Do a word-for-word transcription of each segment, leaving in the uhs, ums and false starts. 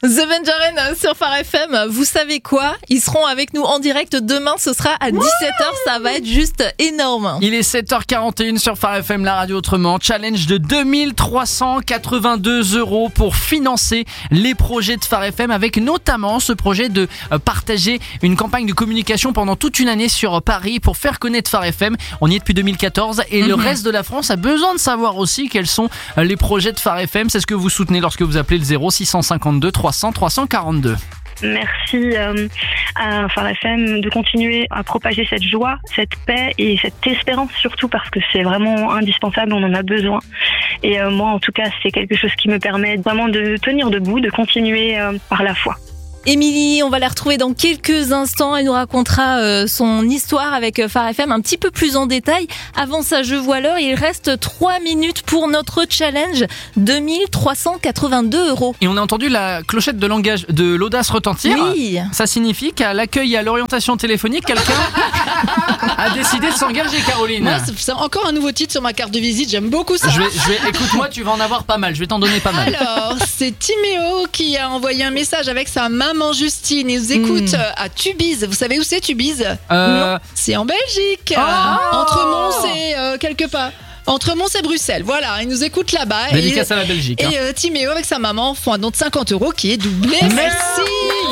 The Benjaren sur Phare F M, vous savez quoi? Ils seront avec nous en direct demain, ce sera à dix-sept heures, ça va être juste énorme. Il est sept heures quarante et une sur Phare F M, la radio autrement. Challenge de deux mille trois cent quatre-vingt-deux euros pour financer les projets de Phare F M, avec notamment ce projet de partager une campagne de communication pendant toute une année sur Paris pour faire connaître Phare F M. On y est depuis deux mille quatorze et mmh. le reste de la France a besoin de savoir aussi quels sont les projets de Phare F M. C'est ce que vous soutenez lorsque vous appelez le zéro six cent cinquante-deux trois cents trois cent quarante-deux. Merci euh, à Phare F M de continuer à propager cette joie, cette paix et cette espérance surtout, parce que c'est vraiment indispensable, on en a besoin. Et euh, moi en tout cas c'est quelque chose qui me permet vraiment de tenir debout, de continuer euh, par la foi. Émilie, on va la retrouver dans quelques instants. Elle nous racontera euh, son histoire avec euh, Phare F M un petit peu plus en détail. Avant ça, je vois l'heure. Il reste trois minutes pour notre challenge. deux mille trois cent quatre-vingt-deux euros. Et on a entendu la clochette de langage de l'audace retentir. Oui. Ça signifie qu'à l'accueil et à l'orientation téléphonique, quelqu'un a décidé de s'engager, Caroline. Moi, c'est encore un nouveau titre sur ma carte de visite. J'aime beaucoup ça. Je vais, je vais, écoute-moi, tu vas en avoir pas mal. Je vais t'en donner pas mal. Alors, c'est Timéo qui a envoyé un message avec sa maman Justine. Il nous écoute mmh. à Tubize. Vous savez où c'est Tubize? euh... C'est en Belgique. Oh Entre Mons et euh, quelque part. Entre Mons et Bruxelles. Voilà, il nous écoute là-bas. Dédicace à la Belgique. Et hein. euh, Timéo avec sa maman font un don de cinquante euros qui est doublé. Merci.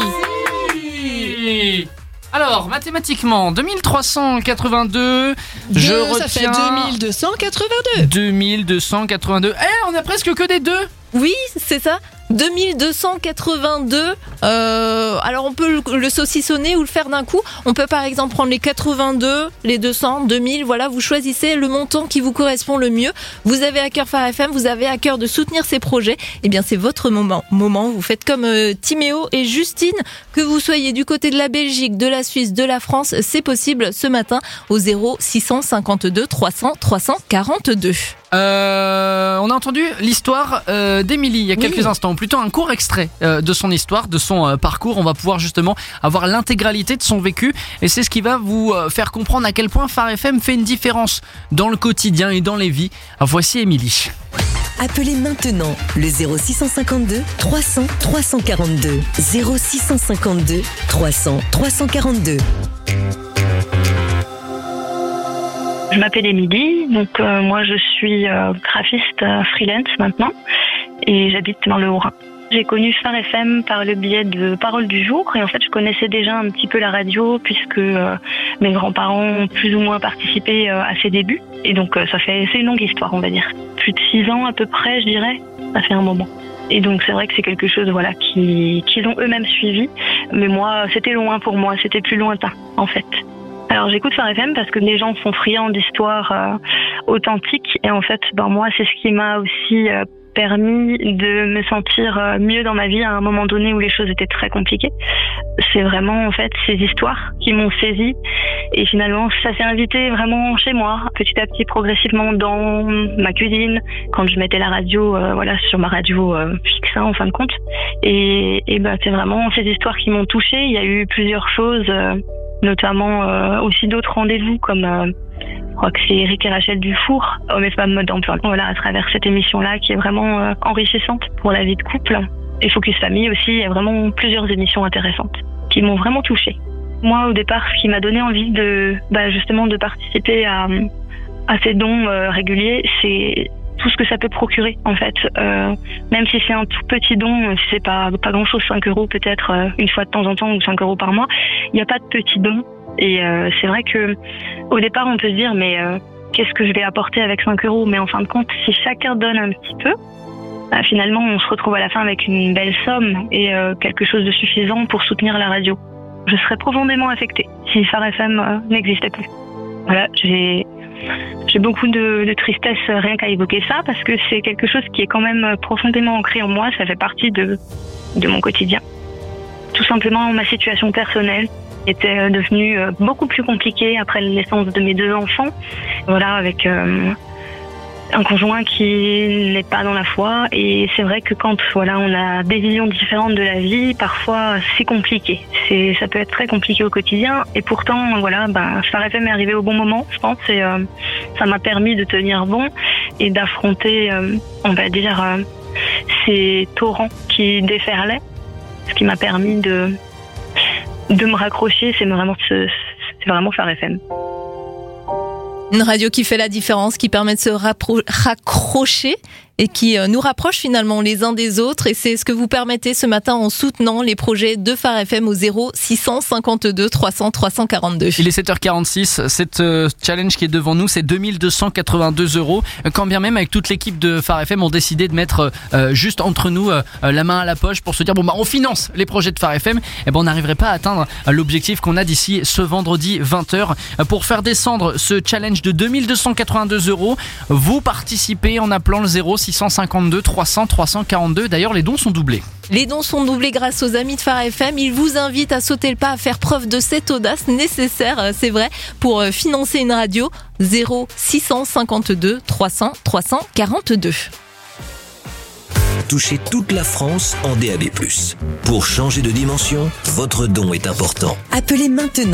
Merci. Alors, mathématiquement, deux mille trois cent quatre-vingt-deux, deux, je ça retiens... fait deux mille deux cent quatre-vingt-deux. deux mille deux cent quatre-vingt-deux. Eh, on a presque que des deux. Oui, c'est ça. deux mille deux cent quatre-vingt-deux. Euh, alors on peut le, le saucissonner ou le faire d'un coup. On peut par exemple prendre les quatre-vingt-deux, les deux cents, deux mille. Voilà, vous choisissez le montant qui vous correspond le mieux. Vous avez à cœur Phare F M, vous avez à cœur de soutenir ces projets. Eh bien, c'est votre moment. Moment. Vous faites comme euh, Timéo et Justine, que vous soyez du côté de la Belgique, de la Suisse, de la France, c'est possible ce matin au zéro six cent cinquante-deux trois cents trois cent quarante-deux. Euh, on a entendu l'histoire euh, d'Émilie il y a quelques oui. instants, plutôt un court extrait euh, de son histoire, de son euh, parcours. On va pouvoir justement avoir l'intégralité de son vécu et c'est ce qui va vous euh, faire comprendre à quel point Phare F M fait une différence dans le quotidien et dans les vies. Voici Émilie. Appelez maintenant le zéro six cent cinquante-deux trois cents trois cent quarante-deux. zéro six cent cinquante-deux trois cents trois cent quarante-deux. Je m'appelle Émilie, donc euh, moi je suis euh, graphiste euh, freelance maintenant et j'habite dans le Haut-Rhin. J'ai connu Phare F M par le biais de Parole du Jour et en fait je connaissais déjà un petit peu la radio puisque euh, mes grands-parents ont plus ou moins participé euh, à ses débuts et donc euh, ça fait c'est une longue histoire on va dire. Plus de six ans à peu près je dirais, ça fait un moment. Et donc c'est vrai que c'est quelque chose voilà qui qu'ils ont eux-mêmes suivi, mais moi c'était loin pour moi, c'était plus lointain en fait. Alors j'écoute Phare F M parce que les gens sont friands d'histoires euh, authentiques et en fait ben moi c'est ce qui m'a aussi euh, permis de me sentir euh, mieux dans ma vie à un moment donné où les choses étaient très compliquées. C'est vraiment en fait ces histoires qui m'ont saisie et finalement ça s'est invité vraiment chez moi petit à petit progressivement dans ma cuisine quand je mettais la radio euh, voilà sur ma radio euh, fixe hein, en fin de compte et, et ben c'est vraiment ces histoires qui m'ont touchée. Il y a eu plusieurs choses euh, notamment euh, aussi d'autres rendez-vous comme euh, je crois que c'est Eric et Rachel Dufour, Hommes et femmes mode d'emploi. Voilà, à travers cette émission-là qui est vraiment euh, enrichissante pour la vie de couple. Et Focus Famille aussi, il y a vraiment plusieurs émissions intéressantes qui m'ont vraiment touchée. Moi, au départ, ce qui m'a donné envie de bah, justement de participer à, à ces dons euh, réguliers, c'est tout ce que ça peut procurer en fait. Euh, même si c'est un tout petit don, si c'est pas, pas grand chose, cinq euros peut-être euh, une fois de temps en temps ou cinq euros par mois, il n'y a pas de petit don. Et euh, c'est vrai que au départ on peut se dire mais euh, qu'est-ce que je vais apporter avec cinq euros, mais en fin de compte si chacun donne un petit peu, bah, finalement on se retrouve à la fin avec une belle somme et euh, quelque chose de suffisant pour soutenir la radio. Je serais profondément affectée si Phare F M euh, n'existait plus. Voilà, j'ai J'ai beaucoup de, de tristesse rien qu'à évoquer ça parce que c'est quelque chose qui est quand même profondément ancré en moi, ça fait partie de, de mon quotidien. Tout simplement, ma situation personnelle était devenue beaucoup plus compliquée après la naissance de mes deux enfants. Voilà, avec euh, un conjoint qui n'est pas dans la foi et c'est vrai que quand voilà, on a des visions différentes de la vie, parfois c'est compliqué. C'est, ça peut être très compliqué au quotidien et pourtant voilà, bah, Phare F M est arrivé au bon moment, je pense, et euh, ça m'a permis de tenir bon et d'affronter, euh, on va dire, euh, ces torrents qui déferlaient. ce qui m'a permis de, de me raccrocher, c'est vraiment, ce, c'est vraiment Phare F M. Une radio qui fait la différence, qui permet de se rappro- raccrocher et qui euh, nous rapproche finalement les uns des autres. Et c'est ce que vous permettez ce matin en soutenant les projets de Phare F M au zéro six cent cinquante-deux trois cents trois cent quarante-deux. Il est sept heures quarante-six. Cette euh, challenge qui est devant nous, c'est deux mille deux cent quatre-vingt-deux euros. Quand bien même, avec toute l'équipe de Phare F M, on décidé de mettre euh, juste entre nous euh, la main à la poche pour se dire bon bah on finance les projets de Phare F M. Et ben on n'arriverait pas à atteindre l'objectif qu'on a d'ici ce vendredi vingt heures. Pour faire descendre ce challenge de deux mille deux cent quatre-vingt-deux euros, vous participez en appelant le zéro six cent cinquante-deux trois cents trois cent quarante-deux. D'ailleurs, les dons sont doublés. Les dons sont doublés grâce aux amis de Phare F M. Ils vous invitent à sauter le pas, à faire preuve de cette audace nécessaire, c'est vrai, pour financer une radio. zéro six cent cinquante-deux trois cents trois cent quarante-deux. Touchez toute la France en D A B plus. Pour changer de dimension, votre don est important. Appelez maintenant